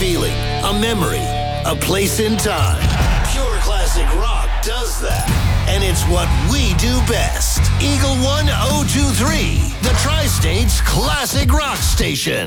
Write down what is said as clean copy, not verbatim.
feeling, a memory, a place in time. Pure classic rock does that. And it's what we do best. Eagle 1023, the Tri-State's classic rock station.